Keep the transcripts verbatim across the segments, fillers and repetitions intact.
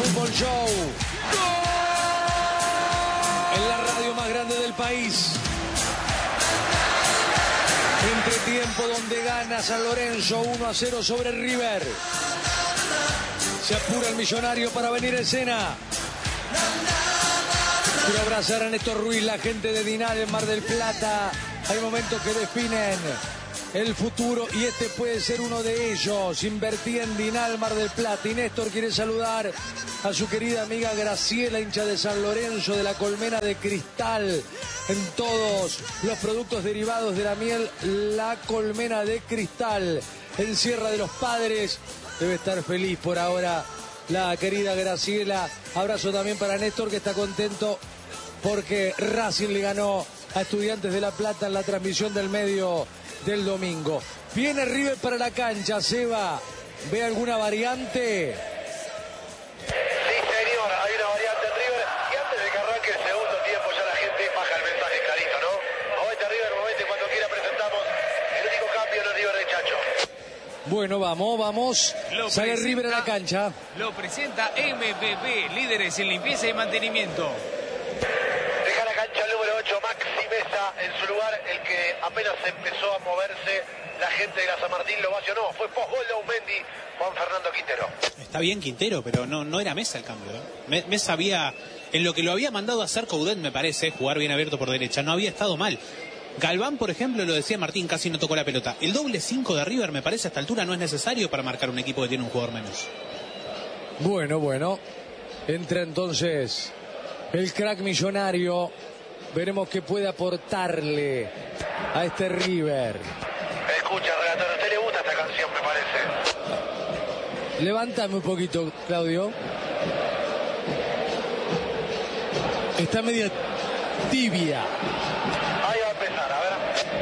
Fútbol Show. En la radio más grande del país. Entretiempo donde gana San Lorenzo uno a cero sobre River. Se apura el millonario para venir en escena. Quiero abrazar a Néstor Ruiz, la gente de Dinal en Mar del Plata. Hay momentos que definen el futuro y este puede ser uno de ellos. Invertí en Dinal, Mar del Plata. Y Néstor quiere saludar a su querida amiga Graciela, hincha de San Lorenzo, de la colmena de cristal. En todos los productos derivados de la miel, la colmena de cristal. En Sierra de los Padres. Debe estar feliz por ahora la querida Graciela. Abrazo también para Néstor, que está contento porque Racing le ganó a Estudiantes de La Plata en la transmisión del medio del domingo. Viene River para la cancha, Seba. ¿Ve alguna variante? Sí, señor, hay una variante en River. Y antes de que arranque el segundo tiempo, ya la gente baja el mensaje clarito, ¿no? Movete River, movete, cuando quiera presentamos el único cambio en el River de Chacho. Bueno, vamos, vamos. Lo Sale presenta, River a la cancha. Lo presenta M V P, líderes en limpieza y mantenimiento. Deja la cancha el número ocho, Maxi Mesa. En su lugar, el que apenas empezó a moverse, la gente de la San Martín lo vacionó. Fue post-gol de Aumendi, Juan Fernando Quintero. Está bien Quintero, pero no, no era Mesa el cambio, ¿eh? Mesa había, en lo que lo había mandado a hacer Coudet, me parece, jugar bien abierto por derecha, no había estado mal. Galván, por ejemplo, lo decía Martín, casi no tocó la pelota. El doble cinco de River, me parece, a esta altura no es necesario para marcar un equipo que tiene un jugador menos. Bueno, bueno. Entra entonces el crack millonario. Veremos qué puede aportarle a este River. Escucha, relator, a usted le gusta esta canción, me parece. Levántame un poquito, Claudio. Está media tibia. Ahí va a empezar, a ver.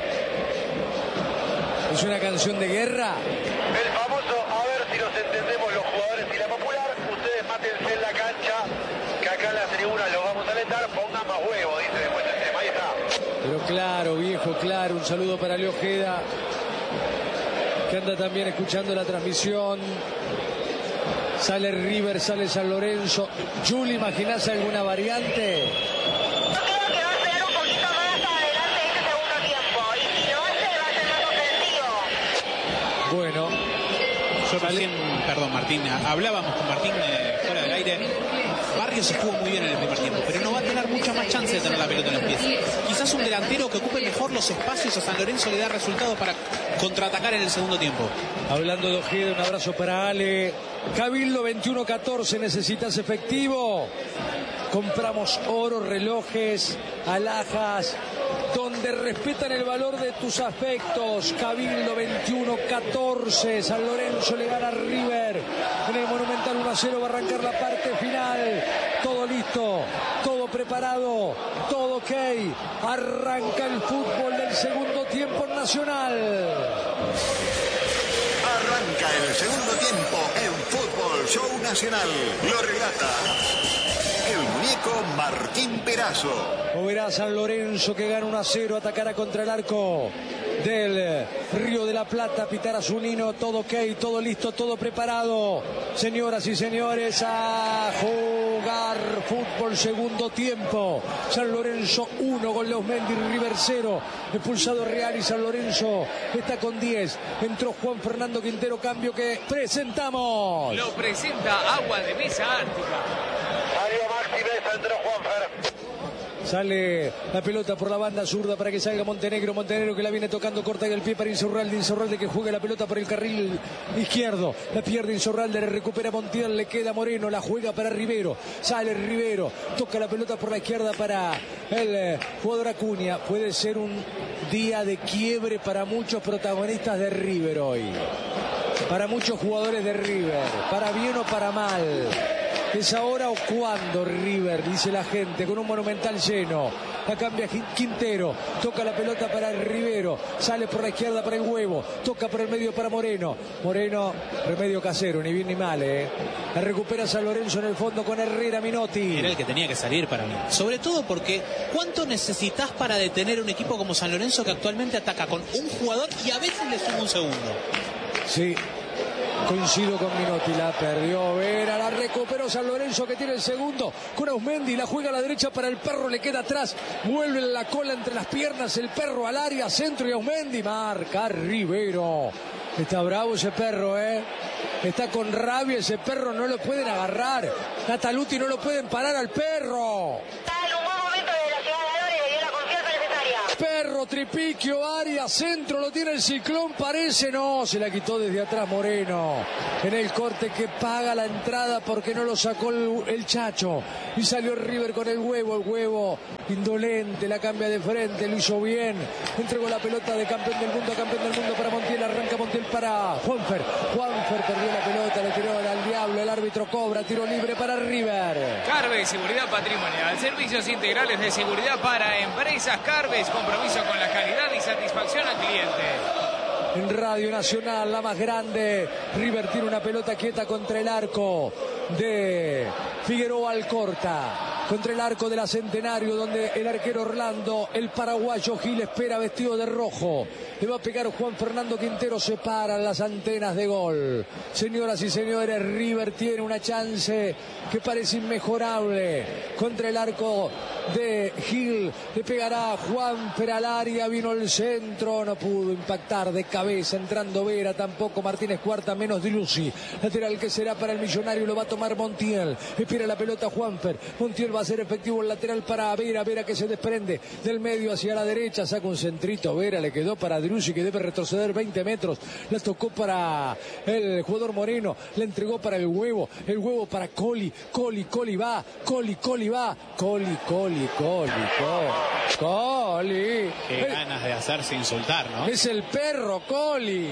¿Es una canción de guerra? El famoso, a ver si nos entendemos los jugadores y la popular. Ustedes mátense en la cancha, que acá en la tribuna los vamos a alentar. Pongan más huevo, dice después el tema. Ahí está. Pero claro, viejo, claro. Un saludo para Leo Ojeda, que anda también escuchando la transmisión. Sale River, sale San Lorenzo. Juli, ¿imaginás alguna variante? Yo creo que va a ser un poquito más adelante este segundo tiempo. Y si no hace, va a ser más ofensivo. Bueno. Yo recién, perdón Martín, hablábamos con Martín eh, fuera del aire. Barrios estuvo muy bien en el primer tiempo, pero no va a tener mucha más chance de tener la pelota en los pies. Quizás un delantero que ocupe mejor los espacios a San Lorenzo le da resultados para contraatacar en el segundo tiempo. Hablando de Ojeda, un abrazo para Ale. Cabildo veintiuno catorce, ¿necesitas efectivo? Compramos oro, relojes, alhajas, donde respetan el valor de tus afectos. Cabildo veintiuno catorce, San Lorenzo le gana a River en el Monumental uno a cero. Va a arrancar la parte final. Todo listo, todo preparado, todo ok. Arranca el fútbol del segundo tiempo nacional. Arranca el segundo tiempo en Fútbol Show Nacional. Lo relata el muñeco Martín Perazo. O verá San Lorenzo que gana uno a cero, atacará contra el arco del Río de la Plata, pitará su nino, todo ok, todo listo, todo preparado. Señoras y señores, a jugar fútbol segundo tiempo. San Lorenzo uno, gol de Osmendi, River cero. Expulsado Real y San Lorenzo está con diez. Entró Juan Fernando Quintero, cambio que presentamos. Lo presenta Agua de Mesa Ártica. Salió Maxi Mesa, entró Juanfer. Sale la pelota por la banda zurda para que salga Montenegro. Montenegro que la viene tocando corta y el pie para Insaurralde. Insaurralde que juega la pelota por el carril izquierdo. La pierde Insaurralde, le recupera Montiel, le queda Moreno, la juega para Rivero. Sale Rivero, toca la pelota por la izquierda para el eh, jugador Acuña. Puede ser un día de quiebre para muchos protagonistas de River hoy. Para muchos jugadores de River. Para bien o para mal. ¿Es ahora o cuándo River? Dice la gente, con un Monumental lleno. La cambia Quintero, toca la pelota para el Rivero, sale por la izquierda para el Huevo, toca por el medio para Moreno. Moreno, remedio casero, ni bien ni mal, ¿eh? La recupera San Lorenzo en el fondo con Herrera Minotti. Era el que tenía que salir para mí. Sobre todo porque, ¿cuánto necesitas para detener un equipo como San Lorenzo que actualmente ataca con un jugador y a veces le suma un segundo? Sí. Coincido con Minotti, la perdió Vera, la recuperó San Lorenzo que tiene el segundo con Ausmendi, la juega a la derecha para el Perro, le queda atrás, vuelve la cola entre las piernas, el Perro al área, centro y Ausmendi, marca Rivero. Está bravo ese Perro, ¿eh? Está con rabia ese Perro, no lo pueden agarrar. Cataluti no lo pueden parar al Perro. Está en un buen momento de la llegada de Lore, le dio la confianza necesaria. Perro, Tripiquio, área, centro, lo tiene el Ciclón, parece, no, se la quitó desde atrás Moreno. En el corte que paga la entrada porque no lo sacó el, el Chacho. Y salió River con el huevo, el huevo indolente, la cambia de frente, lo hizo bien. Entregó la pelota de campeón del mundo a campeón del mundo para Montiel, arranca Montiel para Juanfer. Juanfer perdió la pelota, le tiró al diablo, el árbitro cobra, tiro libre para River. Carves, seguridad patrimonial, servicios integrales de seguridad para empresas. Carves, compromiso con la calidad y satisfacción al cliente. En Radio Nacional, la más grande, River tiene una pelota quieta contra el arco de Figueroa Alcorta, contra el arco de la Centenario, donde el arquero Orlando, el paraguayo Gil, espera vestido de rojo. Le va a pegar Juan Fernando Quintero, se paran las antenas de gol. Señoras y señores, River tiene una chance que parece inmejorable contra el arco de Gil. Le pegará Juan Fer al área, vino el centro, no pudo impactar de cabeza, entrando Vera, tampoco Martínez Cuarta, menos Dilusi. Lateral que será para el Millonario, lo va a tomar Montiel. Espera la pelota Juanfer. Montiel va a ser efectivo el lateral para Vera, Vera que se desprende del medio hacia la derecha, saca un centrito, Vera le quedó para Dilusi que debe retroceder veinte metros, la tocó para el jugador Moreno, le entregó para el huevo, el huevo para Coli, Coli, Coli va, Coli, Coli va, Coli, Coli, Coli, Coli, Coli. Qué el, ganas de hacerse insultar, ¿no? Es el Perro Coli,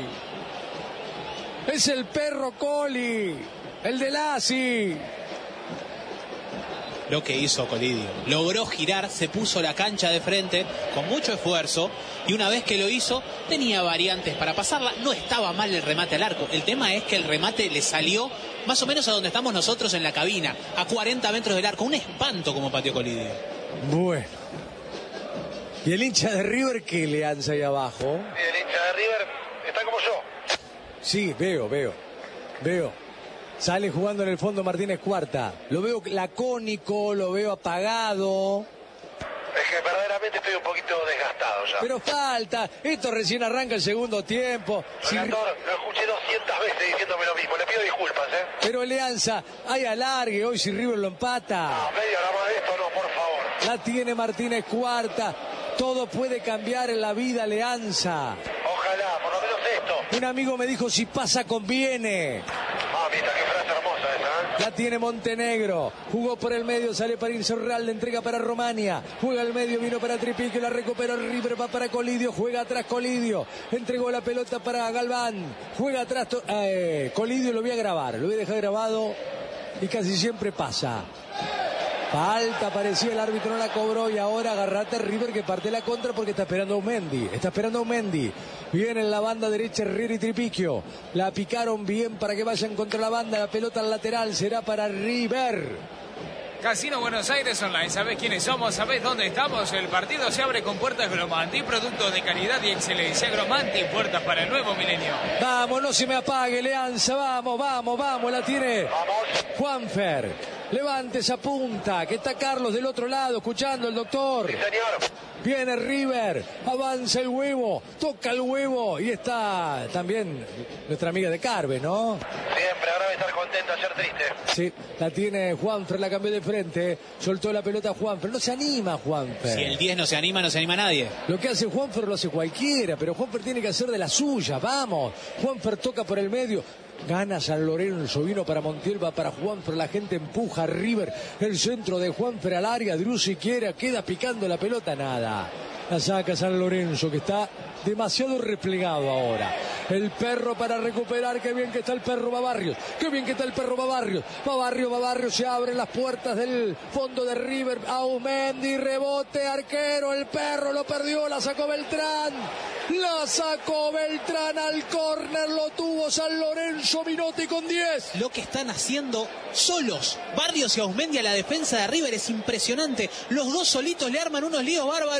es el Perro Coli, el de Lassi. Lo que hizo Colidio, logró girar, se puso la cancha de frente con mucho esfuerzo y una vez que lo hizo tenía variantes para pasarla, no estaba mal el remate al arco, el tema es que el remate le salió más o menos a donde estamos nosotros en la cabina, a cuarenta metros del arco, un espanto como pateó Colidio. Bueno, y el hincha de River que le alza ahí abajo. Y el hincha de River está como yo. Sí, veo, veo, veo. Sale jugando en el fondo Martínez Cuarta. Lo veo lacónico, lo veo apagado. Es que verdaderamente estoy un poquito desgastado ya. Pero falta. Esto recién arranca el segundo tiempo. Relator, si... lo escuché doscientas veces diciéndome lo mismo. Le pido disculpas, ¿eh? Pero Alianza, hay alargue hoy si River lo empata. No, media hora más de esto, no, por favor. La tiene Martínez Cuarta. Todo puede cambiar en la vida, Alianza. Ojalá, por lo menos esto. Un amigo me dijo, si pasa, conviene. Mamita, qué frase hermosa esa, ¿eh? La tiene Montenegro, jugó por el medio, sale para Insorral, le entrega para Romania, juega al medio, vino para Tripique, la recupera River, va para Colidio, juega atrás Colidio, entregó la pelota para Galván, juega atrás eh, Colidio, lo voy a grabar, lo voy a dejar grabado y casi siempre pasa. Falta, parecía el árbitro, no la cobró y ahora agarrate River que parte la contra porque está esperando a Aumendi, está esperando a Aumendi. Viene en la banda derecha Herrera y Tripiquio, la picaron bien para que vayan contra la banda, la pelota al lateral será para River. Casino Buenos Aires Online, ¿sabés quiénes somos? ¿Sabés dónde estamos? El partido se abre con puertas Gromanti, productos de calidad y excelencia. Gromanti, puertas para el nuevo milenio. Vamos, no se me apague, Leanza, vamos, vamos, vamos, la tiene Vamos. Juanfer. Levante esa punta, que está Carlos del otro lado, escuchando el doctor. Sí, señor. Viene River, avanza el huevo, toca el huevo y está también nuestra amiga de Carve, ¿no? Siempre, ahora debe estar contenta, ser triste. Sí, la tiene Juanfer, la cambió de frente, soltó la pelota a Juanfer, no se anima Juanfer. Si el diez no se anima, no se anima nadie. Lo que hace Juanfer lo hace cualquiera, pero Juanfer tiene que hacer de la suya, vamos. Juanfer toca por el medio. Gana San Lorenzo, vino para Montiel, va para Juanfer, la gente empuja a River, el centro de Juanfer al área, Druzzi quiere, queda picando la pelota, nada. La saca San Lorenzo, que está demasiado replegado ahora. El Perro para recuperar, qué bien que está el Perro, va Barrios, qué bien que está el Perro, va Barrios, va Barrios, va Barrios, se abren las puertas del fondo de River, Aumendi, rebote, arquero, el Perro lo perdió, la sacó Beltrán, la sacó Beltrán al córner, lo tuvo San Lorenzo, Minotti con diez. Lo que están haciendo solos Barrios y Aumendi a la defensa de River es impresionante, los dos solitos le arman unos líos bárbaros.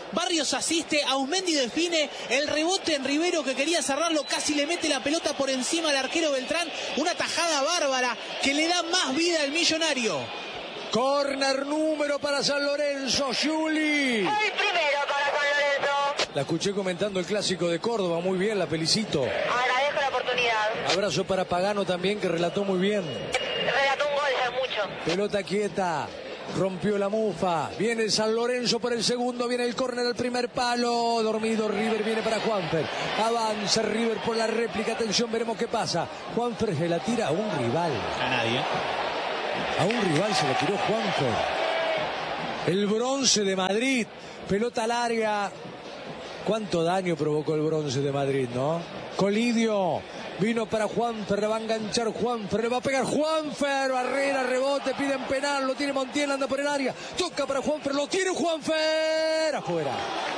Barrios asiste, Ausmendi define, el rebote en Rivero que quería cerrarlo, casi le mete la pelota por encima al arquero Beltrán, una tajada bárbara que le da más vida al Millonario. Corner número para San Lorenzo, Juli. El primero para San Lorenzo. La escuché comentando el clásico de Córdoba, muy bien, la felicito. Agradezco la oportunidad. Abrazo para Pagano también, que relató muy bien. Relató un gol, ya mucho. Pelota quieta, rompió la mufa, viene San Lorenzo por el segundo, viene el córner al primer palo, dormido River, viene para Juanfer, avanza River por la réplica, atención, veremos qué pasa. Juanfer se la tira a un rival. A nadie. A un rival se lo tiró Juanfer. El Bronce de Madrid, pelota larga. ¿Cuánto daño provocó el Bronce de Madrid, no? Colidio, vino para Juanfer, le va a enganchar Juanfer, le va a pegar Juanfer, barrera, rebote, piden penal, lo tiene Montiel, anda por el área, toca para Juanfer, lo tiene Juanfer, afuera.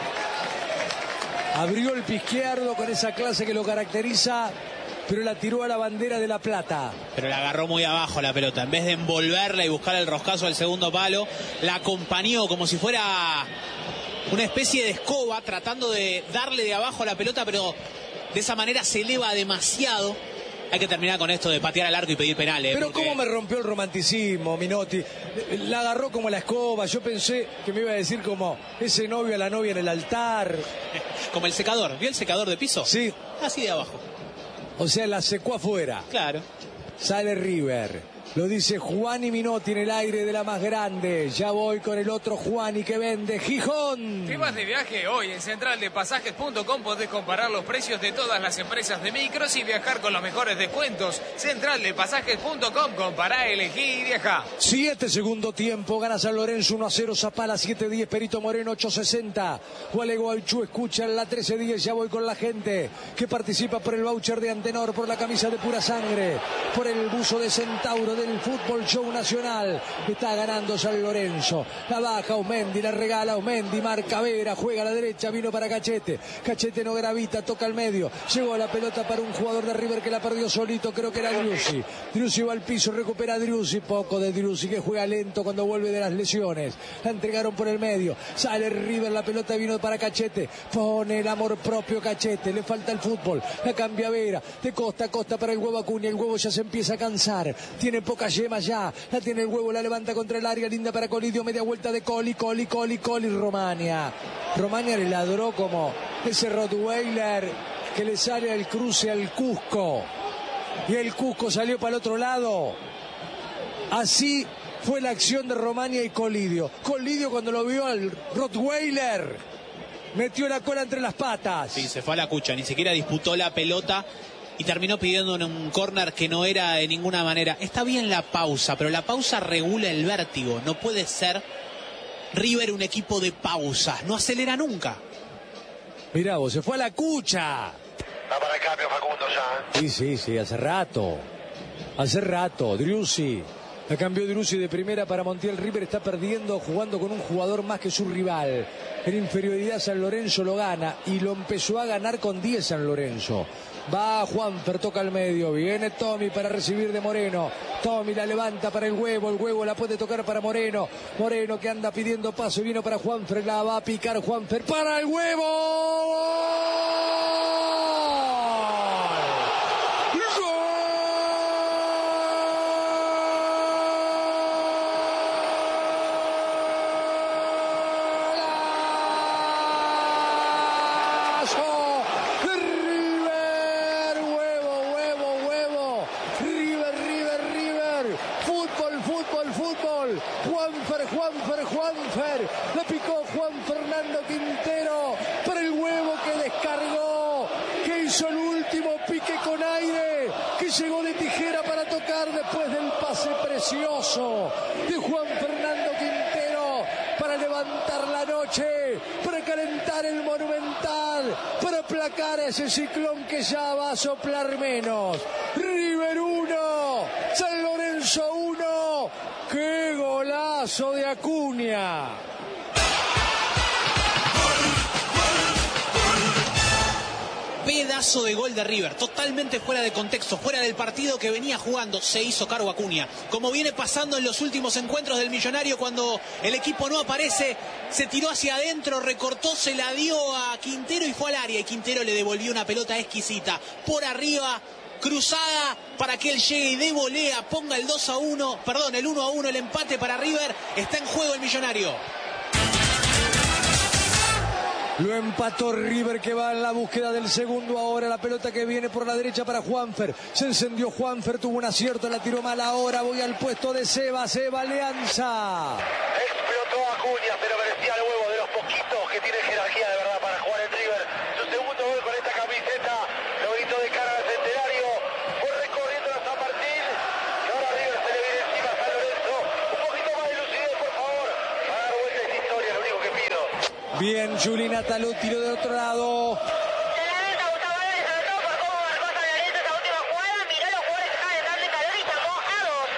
Abrió el pie izquierdo con esa clase que lo caracteriza, pero la tiró a la bandera de La Plata. Pero la agarró muy abajo la pelota, en vez de envolverla y buscar el roscazo al segundo palo, la acompañó como si fuera una especie de escoba, tratando de darle de abajo a la pelota, pero de esa manera se eleva demasiado. Hay que terminar con esto de patear al arco y pedir penales. Pero porque... cómo me rompió el romanticismo, Minotti. La agarró como la escoba. Yo pensé que me iba a decir como ese novio a la novia en el altar. Como el secador. ¿Vio el secador de piso? Sí. Así de abajo. O sea, la secó afuera. Claro. Sale River. Lo dice Juani Minotti en el aire de la más grande. Ya voy con el otro Juani que vende Gijón. ¿Te vas de viaje? Hoy en central de pasajes punto com podés comparar los precios de todas las empresas de micros y viajar con los mejores descuentos. central de pasajes punto com, compará, elegí y viaja. Siete segundo tiempo, gana San Lorenzo uno a cero, Zapala siete diez, Perito Moreno ocho sesenta. Gualego Aichú escucha en la trece diez, ya voy con la gente que participa por el voucher de Antenor, por la camisa de pura sangre, por el buzo de Centauro del Fútbol Show Nacional. Está ganando San Lorenzo, la baja Ausmendi, la regala Ausmendi, marca Vera, juega a la derecha, vino para Cachete, Cachete no gravita, toca al medio, llegó la pelota para un jugador de River que la perdió solito, creo que era Driussi. Driussi va al piso, recupera a Driussi, poco de Driussi que juega lento cuando vuelve de las lesiones, la entregaron por el medio, sale River, la pelota vino para Cachete, pone el amor propio Cachete, le falta el fútbol, la cambia Vera, de costa a costa para el huevo Acuña, el huevo ya se empieza a cansar, tiene poca yema ya, la tiene el huevo, la levanta contra el área, linda para Colidio, media vuelta de Coli, Coli, Coli, Coli, Romania. Romania le ladró como ese Rottweiler que le sale al cruce al Cusco. Y el Cusco salió para el otro lado. Así fue la acción de Romania y Colidio. Colidio cuando lo vio al Rottweiler metió la cola entre las patas. Sí, se fue a la cucha, ni siquiera disputó la pelota. Y terminó pidiendo un córner que no era de ninguna manera. Está bien la pausa, pero la pausa regula el vértigo. No puede ser River un equipo de pausas. No acelera nunca. Mirá vos, se fue a la cucha. Va para el cambio Facundo ya. Sí, sí, sí, hace rato. Hace rato, Driussi. La cambió Driussi de primera para Montiel. River está perdiendo, jugando con un jugador más que su rival. En inferioridad San Lorenzo lo gana y lo empezó a ganar con diez San Lorenzo. Va Juanfer, toca al medio, viene Tommy para recibir de Moreno. Tommy la levanta para el huevo, el huevo la puede tocar para Moreno. Moreno que anda pidiendo paso y vino para Juanfer, la va a picar Juanfer para el huevo. La picó Juan Fernando Quintero para el huevo que descargó, que hizo el último pique con aire, que llegó de tijera para tocar después del pase precioso de Juan Fernando Quintero para levantar la noche, para calentar el Monumental, para aplacar a ese ciclón que ya va a soplar menos. River uno, San Lorenzo uno. ¡Qué golazo de Acuña! pedazo de gol de River, totalmente fuera de contexto, fuera del partido que venía jugando. Se hizo cargo Acuña, como viene pasando en los últimos encuentros del Millonario, cuando el equipo no aparece, se tiró hacia adentro, recortó, se la dio a Quintero y fue al área, y Quintero le devolvió una pelota exquisita por arriba, cruzada, para que él llegue y de volea ponga el dos a uno, perdón, el uno a uno, el empate para River. Está en juego el Millonario. Lo empató River, que va en la búsqueda del segundo. Ahora la pelota que viene por la derecha para Juanfer. Se encendió Juanfer, tuvo un acierto, la tiró mal. Ahora voy al puesto de Seba. Seba Alianza. Explotó Acuña, pero merecía el huevo de los poquitos que tiene jerarquía de verdad para jugar en River. Su segundo gol con esta camiseta lo gritó de cara al centenario. Fue recorriendo a San Martín y ahora River se le viene encima a San Lorenzo. Un poquito más de lucidez, por favor, para dar vuelta a esta historia, es lo único que pido. Bien, Julina Talú, tiro del otro lado. Se lamenta Gustavo Álvarez, sobre todo por cómo marcó San Lorenzo esa última jugada. Miró los jugadores que estaban entrando en calor y sacó a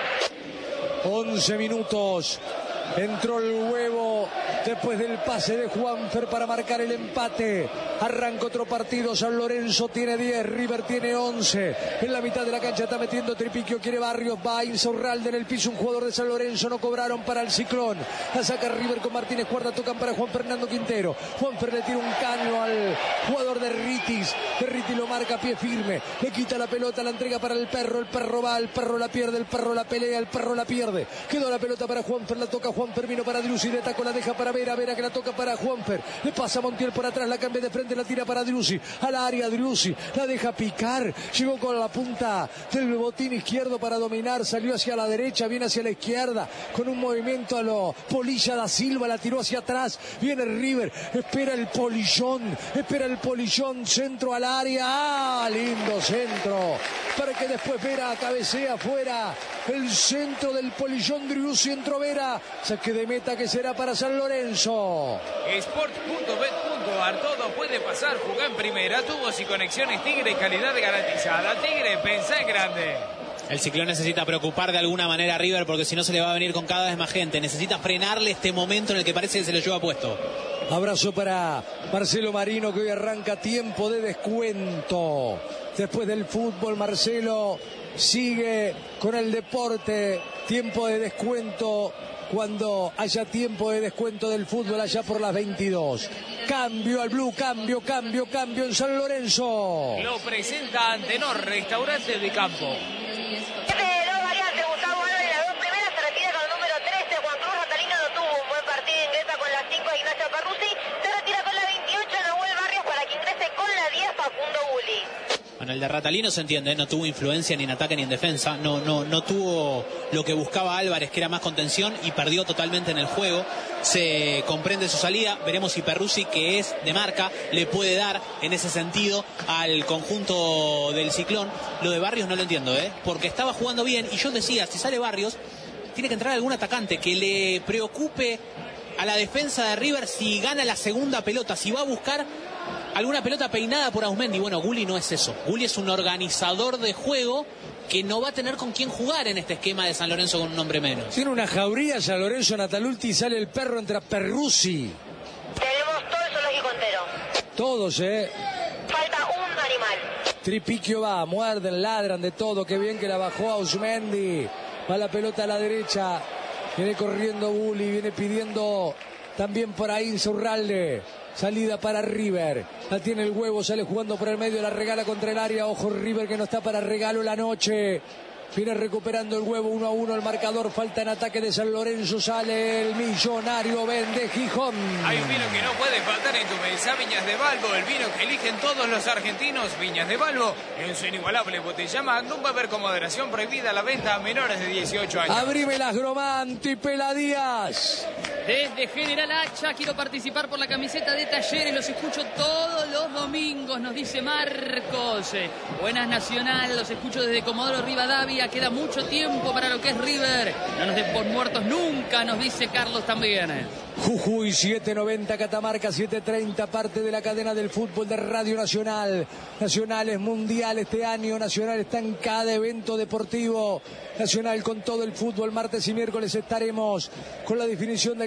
dos. once minutos. Entró el huevo después del pase de Juanfer para marcar el empate. Arranca otro partido. San Lorenzo tiene diez, River tiene once. En la mitad de la cancha está metiendo Tripiquio, quiere Barrios, va Insaurralde en el piso, un jugador de San Lorenzo. No cobraron para el Ciclón. La saca River con Martínez Cuarta, tocan para Juan Fernando Quintero. Juanfer le tira un caño al jugador de Ritis. De Ritis lo marca a pie firme. Le quita la pelota, la entrega para el Perro. El Perro va, el Perro la pierde, el Perro la pelea, el Perro la pierde. Quedó la pelota para Juanfer, la toca Juanfer, vino para Driussi, de taco la deja para Vera, Vera que la toca para Juanfer. Le pasa a Montiel por atrás, la cambia de frente, la tira para Driussi. Al área Driussi, la deja picar. Llegó con la punta del botín izquierdo para dominar. Salió hacia la derecha, viene hacia la izquierda. Con un movimiento a lo Polilla da Silva, la tiró hacia atrás. Viene River, espera el Polillón, espera el Polillón, centro al área. ¡Ah! Lindo centro. Para que después Vera cabecea afuera. El centro del Polillón, Driussi, entró Vera. Saque de meta que será para San Lorenzo. Sport punto bet punto ar, todo puede pasar. Jugá en primera, tubos y conexiones Tigre, calidad garantizada. Tigre, pensá en grande. El Ciclón necesita preocupar de alguna manera a River, porque si no se le va a venir con cada vez más gente. Necesita frenarle este momento en el que parece que se lo lleva puesto. Abrazo para Marcelo Marino, que hoy arranca tiempo de descuento. Después del fútbol, Marcelo sigue con el deporte. Tiempo de descuento cuando haya tiempo de descuento del fútbol allá por las veintidós. Cambio al Blue, cambio, cambio, cambio en San Lorenzo. Lo presenta Antenor, restaurante de campo. Este de dos variantes, Gustavo Álvarez, las dos primeras se retira con el número trece, Juan Cruz Ratalino no tuvo un buen partido, ingresa con la cinco, Ignacio Perruzzi, se retira con la veintiocho, Nahuel Barrios, para que ingrese con la diez, Facundo Bulli. Bueno, el de Ratalino se entiende, no tuvo influencia ni en ataque ni en defensa, no, no, no tuvo lo que buscaba Álvarez, que era más contención, y perdió totalmente en el juego. Se comprende su salida, veremos si Perruzzi, que es de marca, le puede dar en ese sentido al conjunto del Ciclón. Lo de Barrios no lo entiendo, ¿eh? Porque estaba jugando bien, y yo decía, si sale Barrios, tiene que entrar algún atacante que le preocupe a la defensa de River si gana la segunda pelota, si va a buscar alguna pelota peinada por Ausmendi. Bueno, Gulli no es eso. Gulli es un organizador de juego que no va a tener con quién jugar en este esquema de San Lorenzo con un hombre menos. Tiene una jauría San Lorenzo, Natalulti, y sale el Perro, entra Perruzzi. Tenemos todo el zoológico entero. Todos, ¿eh? Falta un animal. Tripiquio va, muerden, ladran de todo. Qué bien que la bajó Ausmendi. Va la pelota a la derecha. Viene corriendo Bulli, viene pidiendo también por ahí Insaurralde. Salida para River. La tiene el huevo, sale jugando por el medio, la regala contra el área. Ojo River, que no está para regalo la noche. Viene recuperando el huevo, uno a uno el marcador. Falta en ataque de San Lorenzo. Sale el Millonario vende Gijón. Hay un vino que no puede faltar en tu mesa, Viñas de Balbo, el vino que eligen todos los argentinos. Viñas de Balbo, en su inigualable botella Magnum, va a haber con moderación prohibida la venta a menores de dieciocho años. Abrime las Gromanti, Peladías. Desde General Hacha quiero participar por la camiseta de Talleres, los escucho todos los domingos, nos dice Marcos. Buenas Nacional, los escucho desde Comodoro Rivadavia, queda mucho tiempo para lo que es River. No nos den por muertos nunca, nos dice Carlos también. Jujuy siete noventa, Catamarca siete treinta, parte de la cadena del fútbol de Radio Nacional. Nacional es mundial este año, Nacional está en cada evento deportivo. Nacional con todo el fútbol, martes y miércoles estaremos con la definición del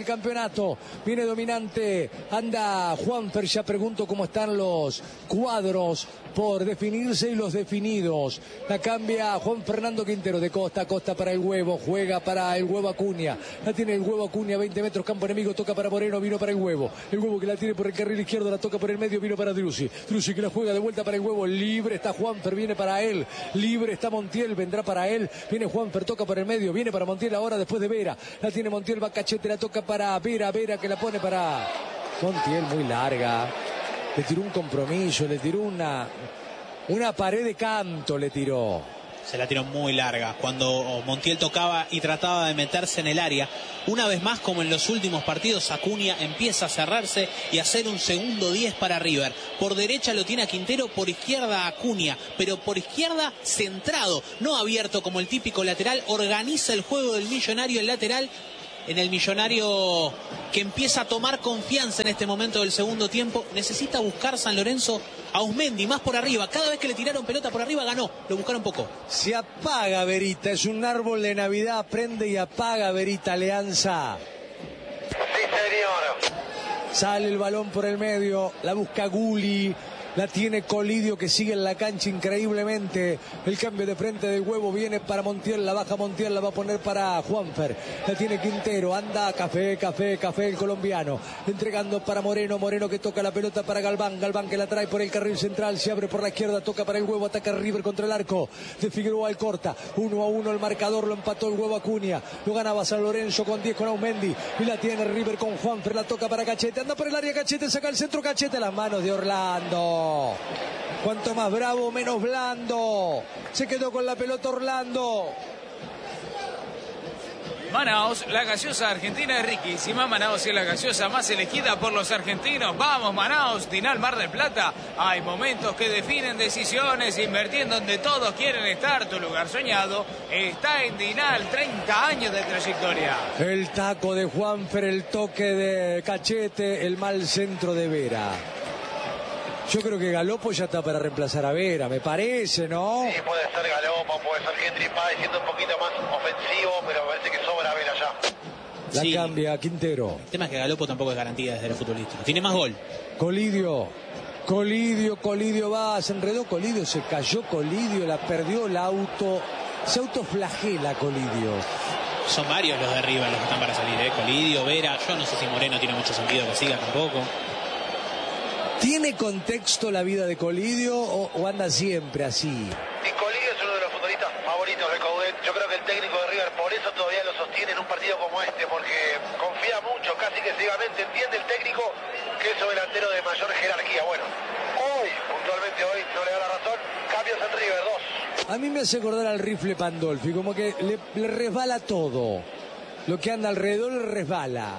el campeonato. Viene dominante, anda Juanfer, ya pregunto cómo están los cuadros por definirse y los definidos. La cambia Juan Fernando Quintero, de costa a costa para el Huevo, juega para el Huevo Acuña, la tiene el Huevo Acuña, veinte metros, campo enemigo, toca para Moreno, vino para el Huevo, el Huevo que la tiene por el carril izquierdo, la toca por el medio, vino para Drusi, Drusi que la juega de vuelta para el Huevo, libre está Juanfer, viene para él, libre está Montiel, vendrá para él, viene Juanfer, toca por el medio, viene para Montiel ahora después de Vera, la tiene Montiel, va Cachete, la toca para Vera, Vera que la pone para Montiel, muy larga, le tiró un compromiso, le tiró una una pared de canto, le tiró. Se la tiró muy larga cuando Montiel tocaba y trataba de meterse en el área. Una vez más, como en los últimos partidos, Acuña empieza a cerrarse y a hacer un segundo diez para River. Por derecha lo tiene a Quintero, por izquierda Acuña, pero por izquierda centrado, no abierto como el típico lateral. Organiza el juego del Millonario el lateral. En el Millonario que empieza a tomar confianza en este momento del segundo tiempo. Necesita buscar San Lorenzo a Auzmendi, más por arriba. Cada vez que le tiraron pelota por arriba ganó, lo buscaron poco. Se apaga Verita, es un árbol de Navidad, prende y apaga Verita Alianza. Sí, señor. Sale el balón por el medio, la busca Gulli. La tiene Colidio que sigue en la cancha increíblemente. El cambio de frente del Huevo viene para Montiel. La baja Montiel, la va a poner para Juanfer. La tiene Quintero. Anda Café, Café, Café el colombiano. Entregando para Moreno. Moreno que toca la pelota para Galván. Galván que la trae por el carril central. Se abre por la izquierda. Toca para el Huevo. Ataca River contra el arco de Figueroa al corta. Uno a uno el marcador. Lo empató el Huevo Acuña. Lo ganaba San Lorenzo con diez con Auzmendi. Y la tiene River con Juanfer. La toca para Cachete. Anda por el área Cachete. Saca el centro Cachete. Las manos de Orlando. Cuanto más bravo, menos blando. Se quedó con la pelota Orlando. Manaos, la gaseosa argentina es riquísima. Manaos es la gaseosa más elegida por los argentinos. Vamos, Manaos, Tinal Mar del Plata. Hay momentos que definen decisiones. Invertir en donde todos quieren estar. Tu lugar soñado está en Dinal. treinta años de trayectoria. El taco de Juanfer, el toque de Cachete, el mal centro de Vera. Yo creo que Galopo ya está para reemplazar a Vera, me parece, ¿no? Sí, puede ser Galopo, puede ser Hendry Páez siendo un poquito más ofensivo, pero me parece que sobra Vera ya. La Sí. cambia Quintero. El tema es que Galopo tampoco es garantía desde lo futbolístico. Tiene más gol. Colidio. Colidio, Colidio va, se enredó Colidio, se cayó Colidio, la perdió el auto. Se autoflagela Colidio. Son varios los de arriba los que están para salir, ¿eh? Colidio, Vera. Yo no sé si Moreno tiene mucho sentido que siga tampoco. ¿Tiene contexto la vida de Colidio o, o anda siempre así? Y Colidio es uno de los futbolistas favoritos de Coudet. Yo creo que el técnico de River por eso todavía lo sostiene en un partido como este, porque confía mucho, casi que ciegamente entiende el técnico que es un delantero de mayor jerarquía. Bueno, hoy, puntualmente hoy, no le da la razón. Cambios en River, dos. A mí me hace acordar al rifle Pandolfi, como que le, le resbala todo. Lo que anda alrededor le resbala.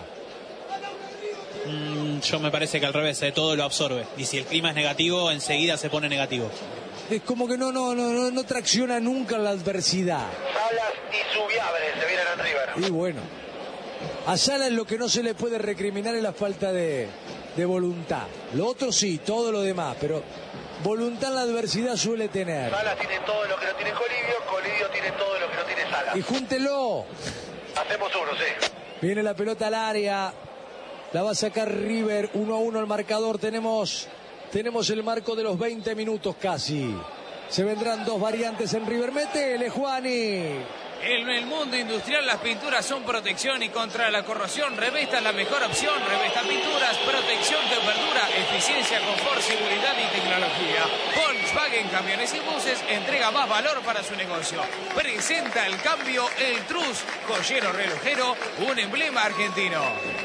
Mm, yo me parece que al revés, de todo lo absorbe. Y si el clima es negativo, enseguida se pone negativo. Es como que no, no, no, no, no tracciona nunca la adversidad. Salas y Subiabre se vienen en River. Y bueno, a Salas lo que no se le puede recriminar es la falta de, de voluntad. Lo otro sí, todo lo demás, pero voluntad en la adversidad suele tener. Salas tiene todo lo que no tiene Colidio, Colidio tiene todo lo que no tiene Salas. Y júntelo. Hacemos uno, sí. Viene la pelota al área. La va a sacar River, uno a uno el marcador. Tenemos, tenemos el marco de los veinte minutos casi. Se vendrán dos variantes en River. Métele, Juani. En el mundo industrial las pinturas son protección y contra la corrosión. Revesta es la mejor opción. Revesta Pinturas, protección que perdura, eficiencia, confort, seguridad y tecnología. Volkswagen Camiones y Buses entrega más valor para su negocio. Presenta el cambio El Trus, joyero relojero, un emblema argentino.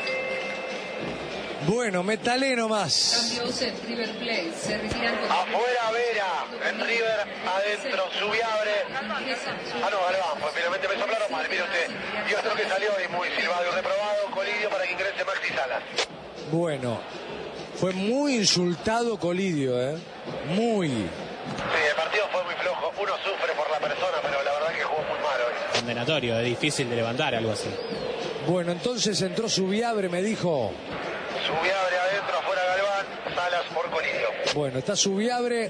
Bueno, metale nomás. Cambios en River Plate. Se retiran con... Afuera Vera, en River, adentro Subiabre. Ah, no, Galván, pues finalmente me soplaron mal. Mire usted, y otro que salió y muy silbado y reprobado, Colidio para que ingrese Maxi Salas. Bueno, fue muy insultado Colidio, ¿eh? Muy. Sí, el partido fue muy flojo. Uno sufre por la persona, pero la verdad que jugó muy mal hoy. Condenatorio, es difícil de levantar algo así. Bueno, entonces entró Subiabre, me dijo. Subiabre adentro, afuera Galván, Salas por Colidio. Bueno, está Subiabre,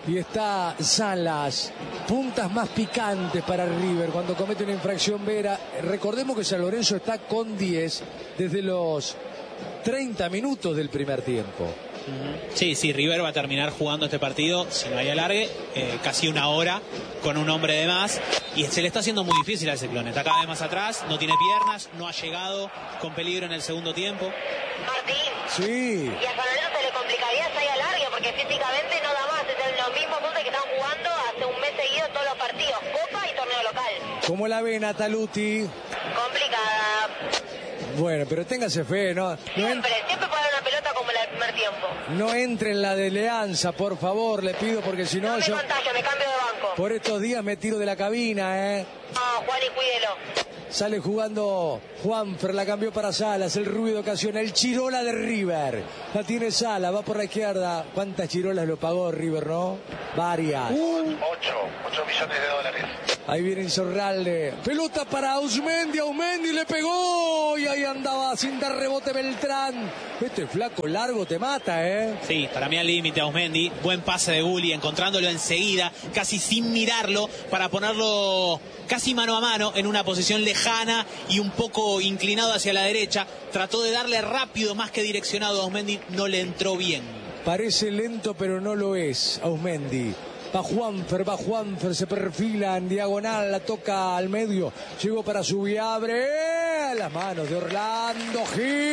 y está Salas. Puntas más picantes para River cuando comete una infracción Vera. Recordemos que San Lorenzo está con diez desde los treinta minutos del primer tiempo. Sí, sí, River va a terminar jugando este partido, si no hay alargue, eh, casi una hora con un hombre de más, y se le está haciendo muy difícil al Ciclón. Está cada vez más atrás, no tiene piernas, no ha llegado con peligro en el segundo tiempo. Martín. Sí. Y a San Lorenzo se le complicaría si hay alargue, porque físicamente no da más. Es los mismos puntos que están jugando hace un mes seguido todos los partidos, Copa y torneo local. ¿Cómo la ven, Ataluti? Complicada. Bueno, pero téngase fe, ¿no? No, Siempre, siempre puede haber una pelota como la del primer tiempo. no entre en la de Leanza, por favor, le pido, porque si no, No me yo contagio, me cambio de banco. por estos días me tiro de la cabina, ¿eh? No, Juan, y cuídelo. Sale jugando Juanfer, la cambió para Salas, el ruido ocasiona el Chirola de River. La tiene Salas, va por la izquierda. ¿Cuántas Chirolas lo pagó River, no? Varias. Ocho, ocho millones de dólares. Ahí viene Insorralde. Pelota para Ausmendi, Ausmendi le pegó y ahí andaba sin dar rebote Beltrán. Este flaco largo te mata, ¿eh? Sí, para mí al límite Ausmendi. Buen pase de Gulli, encontrándolo enseguida, casi sin mirarlo, para ponerlo casi mano a mano en una posición lejana y un poco inclinado hacia la derecha. Trató de darle rápido más que direccionado a Ausmendi, no le entró bien. Parece lento, pero no lo es, Ausmendi. Va Juanfer, va Juanfer, se perfila en diagonal, la toca al medio. Llegó para Subiabre. Las manos de Orlando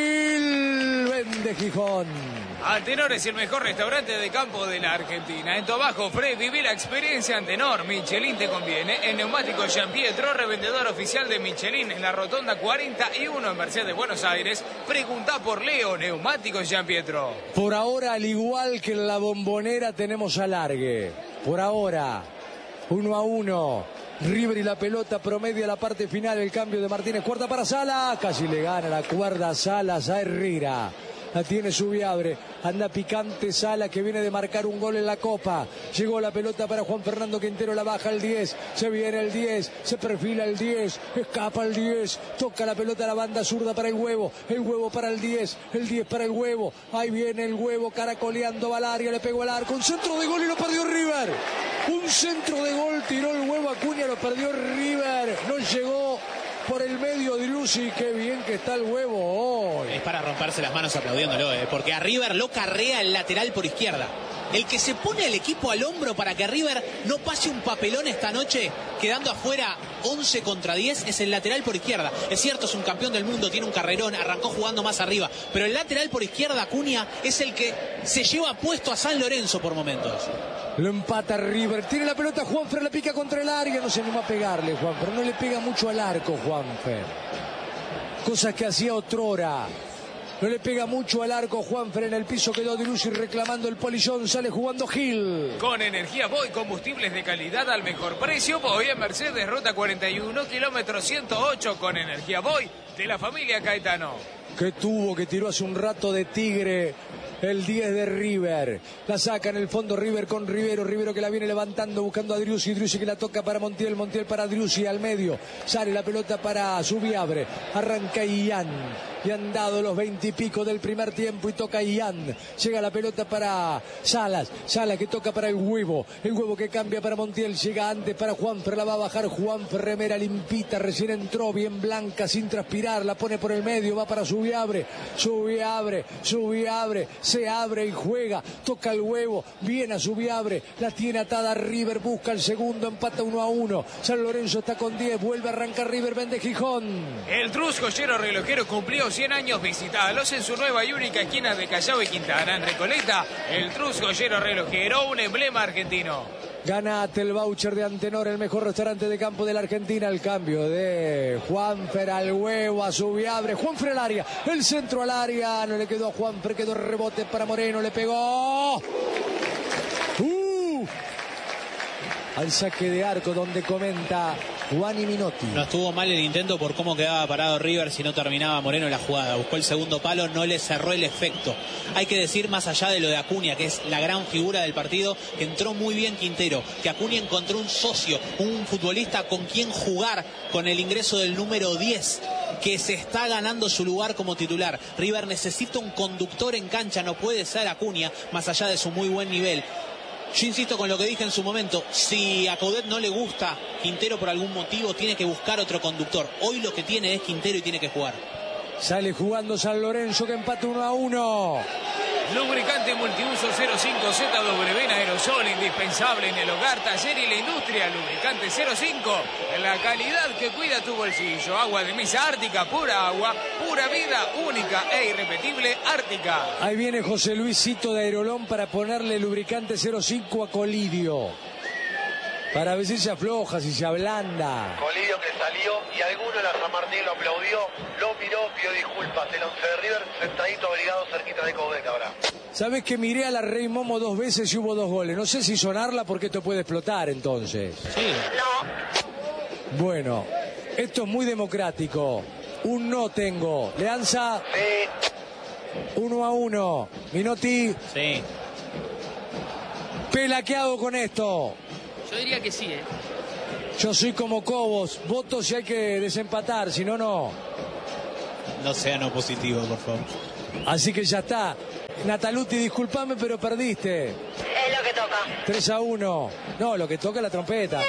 Gil. Vende Gijón. Antenor es el mejor restaurante de campo de la Argentina. En tu abajo, Fred, viví la experiencia Antenor. Michelin te conviene. En Neumáticos Jean Pietro, revendedor oficial de Michelin en la Rotonda cuarenta y uno en Mercedes, Buenos Aires. Pregunta por Leo, Neumáticos Jean Pietro. Por ahora, al igual que en la Bombonera, tenemos alargue. Por ahora, uno a uno. River y la pelota promedia la parte final. El cambio de Martínez. Cuarta para Salas. Casi le gana la cuerda Salas a Herrera. La tiene Subiabre, anda picante Sala, que viene de marcar un gol en la Copa. Llegó la pelota para Juan Fernando Quintero, la baja el diez, se viene el diez, se perfila el diez, escapa el diez, toca la pelota a la banda zurda para el Huevo, el Huevo para el diez, el diez para el Huevo, ahí viene el Huevo caracoleando, va al área, le pegó al arco, un centro de gol y lo perdió River. Un centro de gol, tiró el Huevo Acuña, lo perdió River, no llegó por el medio de Lucy, qué bien que está el Huevo hoy. Es para romperse las manos aplaudiéndolo, ¿eh? Porque a River lo carrea el lateral por izquierda. El que se pone al equipo al hombro para que River no pase un papelón esta noche, quedando afuera once contra diez, es el lateral por izquierda. Es cierto, es un campeón del mundo, tiene un carrerón, arrancó jugando más arriba, pero el lateral por izquierda, Acuña, es el que se lleva puesto a San Lorenzo por momentos. Lo empata River, tiene la pelota Juanfer, la pica contra el área, no se anima a pegarle Juanfer, no le pega mucho al arco Juanfer, cosas que hacía otrora. No le pega mucho al arco Juanfer, en el piso quedó Di Lucy reclamando el polillón, sale jugando Gil. Con energía Boy, combustibles de calidad al mejor precio. Boy en Mercedes, ruta cuarenta y uno, kilómetro ciento ocho, con energía Boy de la familia Caetano. Que tuvo, que tiró hace un rato de Tigre el diez de River. La saca en el fondo River con Rivero. Rivero que la viene levantando buscando a Driussi. Driussi que la toca para Montiel. Montiel para Driussi al medio. Sale la pelota para Subiabre. Arranca Ian. Y han dado los veintipico del primer tiempo y toca Ian. Llega la pelota para Salas. Salas que toca para el Huevo. El Huevo que cambia para Montiel. Llega antes para Juanfer. La va a bajar Juanfer. Remera limpita. Recién entró bien blanca sin transpirar. La pone por el medio. Va para Subiabre. Subiabre. Subiabre. Se abre y juega, toca el Huevo, viene a Subiabre, la tiene atada River, busca el segundo, empata uno a uno. San Lorenzo está con diez, vuelve a arrancar River, vende Gijón. El Trus Joyero Relojero cumplió cien años, visitalos en su nueva y única esquina de Callao y Quintana, en Recoleta. El Trus Joyero Relojero, un emblema argentino. Ganate el voucher de Antenor, el mejor restaurante de campo de la Argentina. El cambio de Juanfer al Huevo, a Subiabre. Juanfer al área, el centro al área. No le quedó a Juanfer, quedó rebote para Moreno, le pegó. Uh, al saque de arco donde comenta Juan y Minotti. No estuvo mal el intento por cómo quedaba parado River si no terminaba Moreno la jugada. Buscó el segundo palo, no le cerró el efecto. Hay que decir, más allá de lo de Acuña, que es la gran figura del partido, que entró muy bien Quintero, que Acuña encontró un socio, un futbolista con quien jugar con el ingreso del número diez, que se está ganando su lugar como titular. River necesita un conductor en cancha, no puede ser Acuña, más allá de su muy buen nivel. Yo insisto con lo que dije en su momento, si a Coudet no le gusta Quintero por algún motivo, tiene que buscar otro conductor. Hoy lo que tiene es Quintero y tiene que jugar. Sale jugando San Lorenzo que empata uno a uno. Lubricante multiuso cero cinco Z W en aerosol, indispensable en el hogar, taller y la industria. Lubricante cero cinco, la calidad que cuida tu bolsillo. Agua de mesa Ártica, pura agua, pura vida, única e irrepetible Ártica. Ahí viene José Luisito de Aerolón para ponerle lubricante cero cinco a Colidio. Para ver si se afloja, si se ablanda. Colidio que salió y alguno de la San Martín lo aplaudió, lo miró, pidió disculpas. El once de River sentadito abrigado cerquita de Coudet ahora. Sabés que miré a la Rey Momo dos veces y hubo dos goles. No sé si sonarla porque esto puede explotar entonces. Sí. No. Bueno, esto es muy democrático. Un no tengo. Leanza. Sí. Uno a uno. Minotti. Sí. Pela, ¿qué hago con esto? Yo diría que sí, ¿eh? Yo soy como Cobos. Voto si hay que desempatar, si no, no. No sean opositivos, por favor. Así que ya está. Nataluti, discúlpame, pero perdiste. Es lo que toca. tres a uno. No, lo que toca es la trompeta.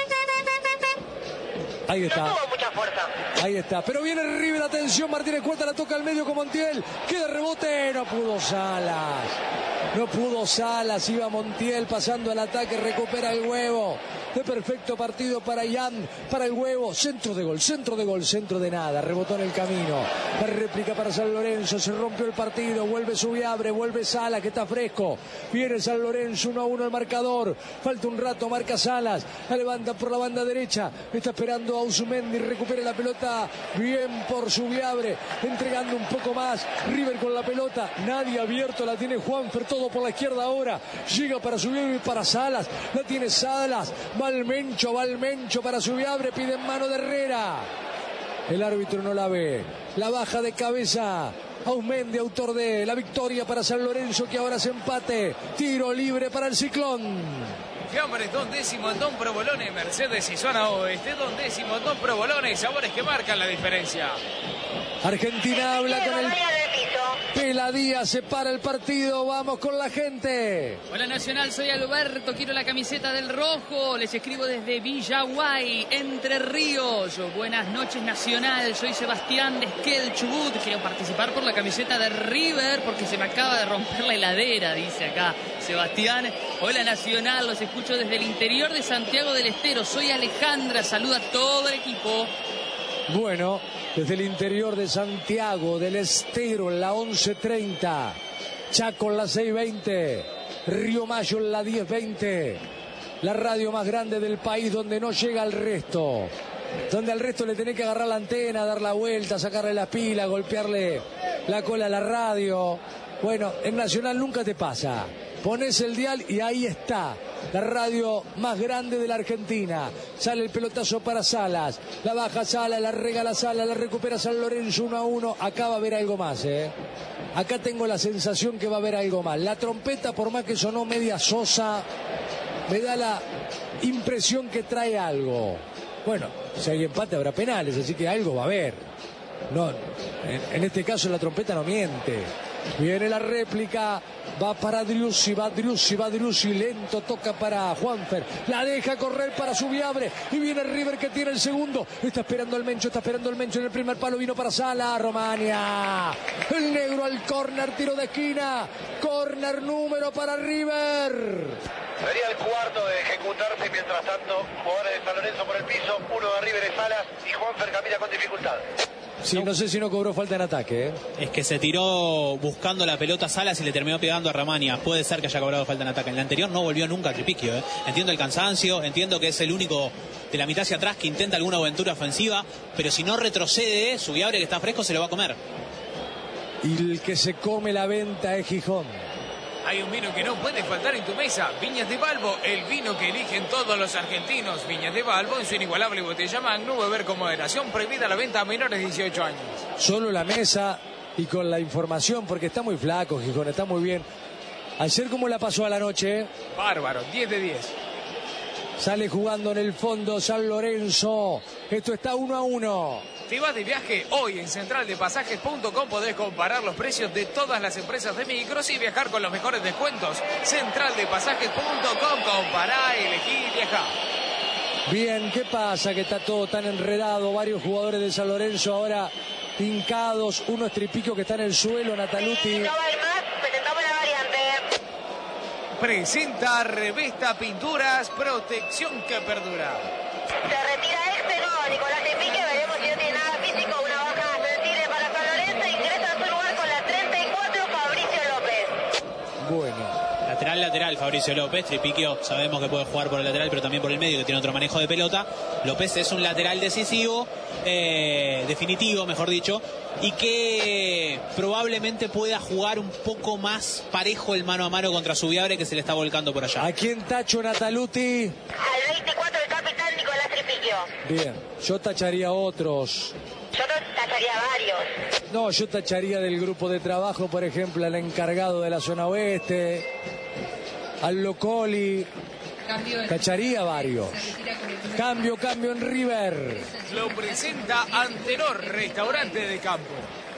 Ahí No está. tuvo mucha fuerza. Ahí está. Pero viene River, atención. Martínez Cuarta la toca al medio con Montiel. Queda rebote. No pudo Salas. No pudo Salas. Iba Montiel pasando al ataque. Recupera el huevo. De perfecto partido para Ian. Para el huevo. Centro de gol. Centro de gol. Centro de nada. Rebotó en el camino. La réplica para San Lorenzo. Se rompió el partido. Vuelve Subiabre. Vuelve Salas que está fresco. Viene San Lorenzo. uno a uno el marcador. Falta un rato. Marca Salas. La levanta por la banda derecha. Está esperando a Usumendi. Recupera la pelota. Bien por Subiabre. Entregando un poco más. River con la pelota. Nadie abierto. La tiene Juanfer. Todo por la izquierda ahora. Llega para Subiabre y para Salas. La tiene Salas. Va el Mencho. Va el Mencho para Subiabre. Pide en mano de Herrera. El árbitro no la ve. La baja de cabeza. Ausmendi, autor de la victoria para San Lorenzo, que ahora se empate. Tiro libre para el Ciclón. Fiambres, don décimo, don Provolone, Mercedes y zona oeste, don décimo, don Provolone, sabores que marcan la diferencia. Argentina habla con el... Vaya del piso. Pela Díaz, se para el partido, vamos con la gente. Hola Nacional, soy Alberto, quiero la camiseta del rojo. Les escribo desde Villaguay, Entre Ríos. Buenas noches Nacional, soy Sebastián de Esquel, Chubut. Quiero participar por la camiseta de River porque se me acaba de romper la heladera, dice acá Sebastián. Hola Nacional, los escucho desde el interior de Santiago del Estero. Soy Alejandra, saluda a todo el equipo. Bueno, desde el interior de Santiago del Estero en la once treinta, Chaco en la seis veinte, Río Mayo en la diez veinte, la radio más grande del país donde no llega al resto, donde al resto le tenés que agarrar la antena, dar la vuelta, sacarle la pila, golpearle la cola a la radio. Bueno, en Nacional nunca te pasa. Pones el dial y ahí está, la radio más grande de la Argentina. Sale el pelotazo para Salas, la baja Salas, la regala Salas, la recupera San Lorenzo uno a uno. Acá va a haber algo más, ¿eh? Acá tengo la sensación que va a haber algo más. La trompeta, por más que sonó media sosa, me da la impresión que trae algo. Bueno, si hay empate habrá penales, así que algo va a haber. No, en, en este caso la trompeta no miente. Viene la réplica, va para Driussi, va Driussi, va Driussi, lento, toca para Juanfer, la deja correr para Subiabre, y viene River que tiene el segundo, está esperando el Mencho, está esperando el Mencho en el primer palo, vino para Sala, Romania, el negro al córner, tiro de esquina, córner número para River. Sería el cuarto de ejecutarse, mientras tanto, jugadores de San Lorenzo por el piso, uno de River es Salas y Juanfer camina con dificultad. Sí, no sé si no cobró falta en ataque, ¿eh? Es que se tiró buscando la pelota a Salas y le terminó pegando a Ramania. Puede ser que haya cobrado falta en ataque. En la anterior no volvió nunca a Tripiquio, ¿eh? Entiendo el cansancio, entiendo que es el único de la mitad hacia atrás que intenta alguna aventura ofensiva, pero si no retrocede, Subiabre que está fresco se lo va a comer. Y el que se come la venta es Gijón. Hay un vino que no puede faltar en tu mesa, Viñas de Balbo, el vino que eligen todos los argentinos. Viñas de Balbo en su inigualable botella Magnum, beber con moderación, prohibida la venta a menores de dieciocho años. Solo la mesa y con la información, porque está muy flaco Gijón, está muy bien. Ayer, ¿cómo la pasó a la noche? Bárbaro, diez de diez. Sale jugando en el fondo San Lorenzo. Esto está uno a uno. ¿Te vas de viaje? Hoy en central de pasajes punto com podés comparar los precios de todas las empresas de micros y viajar con los mejores descuentos. central de pasajes punto com, compará, elegí y viajá. Bien, ¿qué pasa? Que está todo tan enredado. Varios jugadores de San Lorenzo ahora hincados. Uno es Tripiquio que está en el suelo, Nataluti. No va a ir más, presentamos la variante. Presenta Revesta Pinturas, protección que perdura. Se retira este, no, Nicolás Tripiquio, veremos si no tiene nada físico, una baja sensible para San Lorenzo, ingresa a su lugar con la treinta y cuatro, Fabricio López. Bueno. Lateral, lateral, Fabricio López. Tripiquio sabemos que puede jugar por el lateral, pero también por el medio, que tiene otro manejo de pelota. López es un lateral decisivo, eh, definitivo, mejor dicho, y que probablemente pueda jugar un poco más parejo el mano a mano contra Zubiabre, que se le está volcando por allá. ¿A quién tacho, Nataluti? Al veinticuatro, el capitán Nicolás Tripiquio. Bien, yo tacharía a otros. Yo tacharía varios. No, yo tacharía del grupo de trabajo, por ejemplo, al encargado de la zona oeste, al Locoli. Cambio en- Tacharía varios. Se retira con el- Cambio, cambio en River. Lo presenta Antenor, restaurante de campo.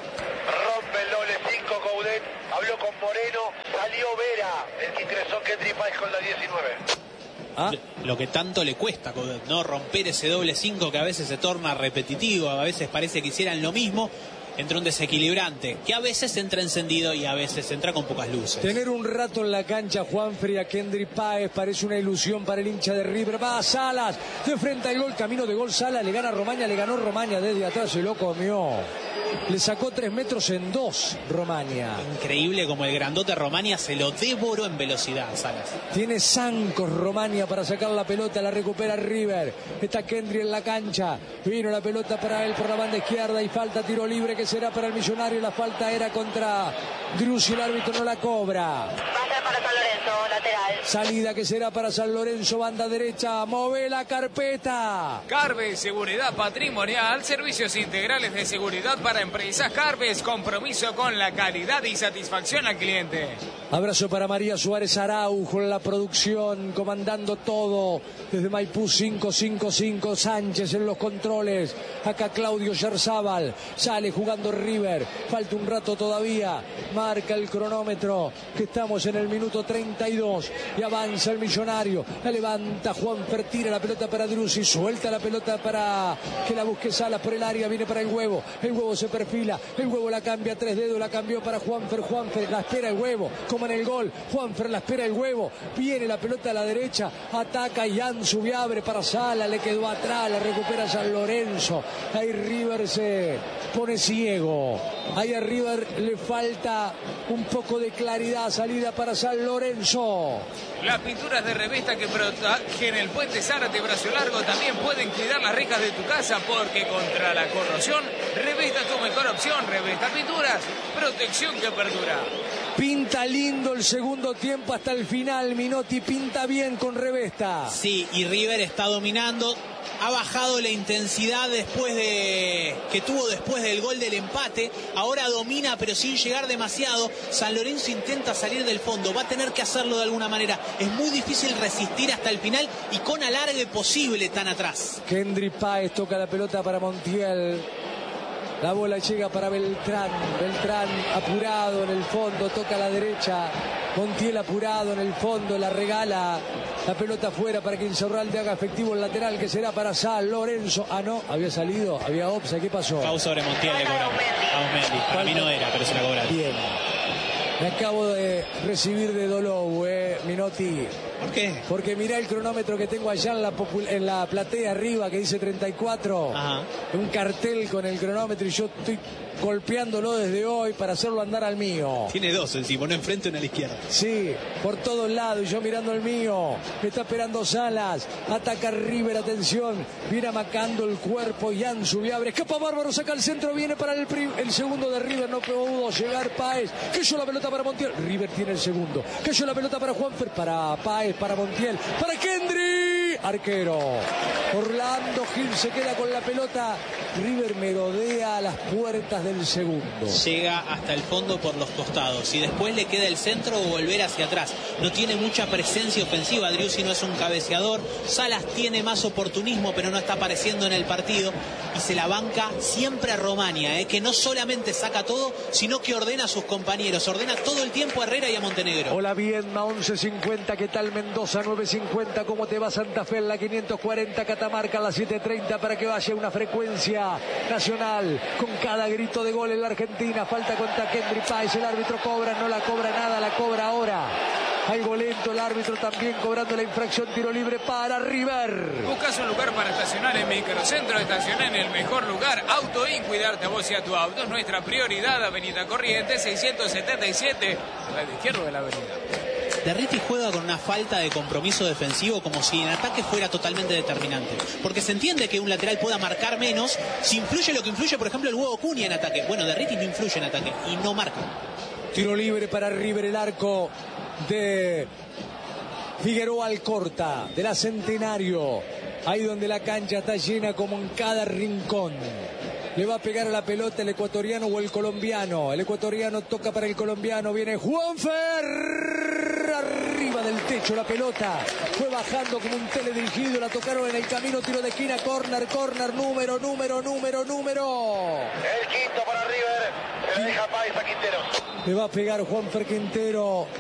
Rompe el doble cinco Coudet, habló con Moreno, salió Vera, el que ingresó Kendry Páez con la diecinueve. Ah, Lo que tanto le cuesta, ¿no? Romper ese doble cinco que a veces se torna repetitivo, a veces parece que hicieran lo mismo, entre un desequilibrante que a veces entra encendido y a veces entra con pocas luces. tener un rato en la cancha Juanfri a Kendry Páez parece una ilusión para el hincha de River. Va a Salas, de frente al gol, camino de gol Salas, le gana a Romaña, le ganó Romaña desde atrás, se lo comió. Le sacó tres metros en dos Romaña. Increíble como el grandote Romania se lo devoró en velocidad, Salas. Tiene zancos Romaña para sacar la pelota, la recupera River. Está Kendry en la cancha. Vino la pelota para él por la banda izquierda y falta, tiro libre que será para el Millonario. La falta era contra Driussi, el árbitro no la cobra. Va a ser para San Lorenzo, lateral. Salida que será para San Lorenzo, banda derecha. Move la carpeta. Carves, seguridad patrimonial, servicios integrales de seguridad para empresas. Carves, compromiso con la calidad y satisfacción al cliente. Abrazo para María Suárez Araujo en la producción, comandando todo desde Maipú cinco cinco cinco. Sánchez en los controles. Acá Claudio Yerzábal. Sale jugando River. Falta un rato todavía. Marca el cronómetro que estamos en el minuto treinta y dos. Y avanza el Millonario. La levanta Juanfer, tira la pelota para Driussi. Suelta la pelota para que la busque Salas por el área. Viene para el Huevo. El Huevo se perfila. El Huevo la cambia a tres dedos. La cambió para Juanfer. Juanfer la espera el Huevo. Como en el gol. Juanfer la espera el Huevo. Viene la pelota a la derecha. Ataca Ian Zubiabre para Sala. Le quedó atrás. La recupera San Lorenzo. Ahí River se pone ciego. Ahí a River le falta un poco de claridad. Salida para San Lorenzo. Las pinturas de Revesta que protegen el puente Zárate Brazo Largo también pueden cuidar las rejas de tu casa, porque contra la corrosión, Revesta es tu mejor opción. Revesta Pinturas, protección que perdura. Pinta lindo el segundo tiempo hasta el final. Minotti pinta bien con Revesta. Sí, y River está dominando. Ha bajado la intensidad después de que tuvo después del gol del empate. Ahora domina, pero sin llegar demasiado. San Lorenzo intenta salir del fondo. Va a tener que hacerlo de alguna manera. Es muy difícil resistir hasta el final y con alargue posible tan atrás. Kendry Páez toca la pelota para Montiel. La bola llega para Beltrán. Beltrán apurado en el fondo, toca a la derecha. Montiel apurado en el fondo, la regala. La pelota afuera para que Insaurralde haga efectivo el lateral, que será para San Lorenzo. Ah, no, había salido, había offside. ¿Qué pasó? Pau sobre Montiel le cobró. A Osmendi. Para mí no era, pero se la cobraron. Bien. Me acabo de recibir de Dolou, eh, Minotti. ¿Por qué? Porque mirá el cronómetro que tengo allá en la, popul- en la platea arriba, que dice treinta y cuatro. Ajá. Un cartel con el cronómetro y yo estoy golpeándolo desde hoy para hacerlo andar al mío. Tiene dos encima, uno enfrente y uno a la izquierda. Sí, por todos lados y yo mirando el mío. Me está esperando Salas. Ataca River, atención. Viene amacando el cuerpo. Ian Zubiabre. Escapa Bárbaro, saca el centro. Viene para el, prim- el segundo de River. No pudo llegar Páez. Cayó la pelota para Montiel. River tiene el segundo. Cayó la pelota para Juanfer. Para Páez, para Montiel. Para Kendry. arquero. Orlando Gil se queda con la pelota. River merodea a las puertas del segundo. Llega hasta el fondo por los costados y después le queda el centro o volver hacia atrás. No tiene mucha presencia ofensiva. Driussi no es un cabeceador. Salas tiene más oportunismo, pero no está apareciendo en el partido. Y se la banca siempre a Romania, ¿eh? Que no solamente saca todo, sino que ordena a sus compañeros. Ordena todo el tiempo a Herrera y a Montenegro. Hola Viedma, once cincuenta. ¿Qué tal Mendoza? nueve cincuenta. ¿Cómo te va Santa Fe en la quinientos cuarenta? Catamarca en la setecientos treinta para que vaya una frecuencia nacional con cada grito de gol en la Argentina. Falta contra Kendry Páez. El árbitro cobra, no la cobra nada, la cobra ahora. Algo lento el árbitro también cobrando la infracción. Tiro libre para River. Buscas un lugar para estacionar en Microcentro. Estacionar en el mejor lugar. Autoin, cuidarte a vos y a tu auto es nuestra prioridad. Avenida Corrientes seiscientos setenta y siete, al lado izquierdo de la avenida. Derriti juega con una falta de compromiso defensivo, como si en ataque fuera totalmente determinante. Porque se entiende que un lateral pueda marcar menos si influye lo que influye, por ejemplo, el Huevo Cunha en ataque. Bueno, Derriti no influye en ataque y no marca. Tiro libre para River, el arco de Figueroa Alcorta, de la Centenario. Ahí donde la cancha está llena como en cada rincón. Le va a pegar a la pelota el ecuatoriano o el colombiano. El ecuatoriano toca para el colombiano. Viene Juanfer. Arriba del techo la pelota. Fue bajando como un teledirigido. La tocaron en el camino. Tiro de esquina. Corner, corner. Número, número, número, número. El quinto para River. Se le deja Páez a Quinteros. Le va a pegar Juanfer Quintero.